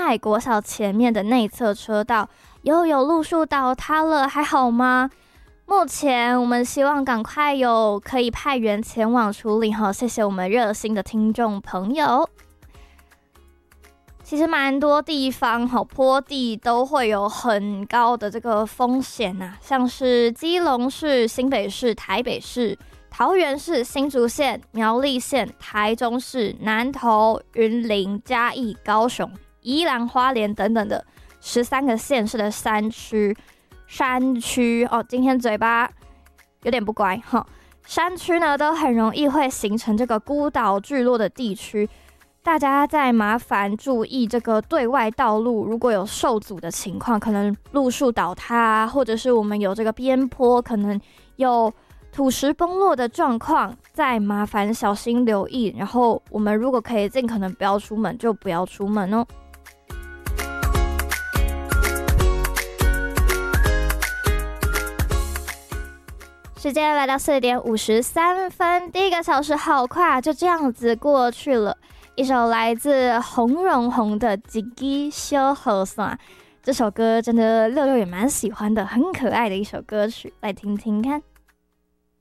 海国小前面的内侧车道又有路树倒塌了，还好吗？目前我们希望赶快有可以派员前往处理哈，谢谢我们热心的听众朋友。其实蛮多地方坡地都会有很高的这个风险啊，像是基隆市、新北市、台北市、桃园市、新竹县、苗栗县、台中市、南投、云林、嘉义、高雄、宜兰、花莲等等的13个县市的山区哦，今天嘴巴有点不乖哈。山区呢都很容易会形成这个孤岛聚落的地区，大家再麻烦注意这个对外道路如果有受阻的情况，可能路树倒塌或者是我们有这个边坡，可能有土石崩落的状况，再麻烦小心留意。然后我们如果可以尽可能不要出门，就不要出门哦。时间来到4点53分，第一个小时好快，就这样子过去了。一首来自洪荣宏的《一支小雨伞》，这首歌真的66也蛮喜欢的，很可爱的一首歌曲，来听听看。